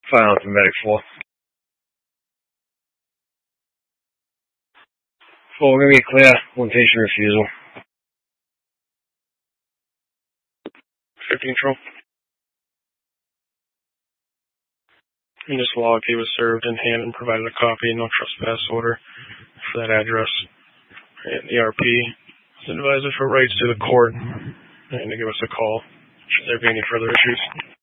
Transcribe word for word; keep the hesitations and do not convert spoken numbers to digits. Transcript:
File for medic four. Four, we're gonna be clear. One patient refusal. fifteen control. In this log, he was served in hand and provided a copy, no trespass order for that address. And the R P is advised for rights to the court and to give us a call should there be any further issues.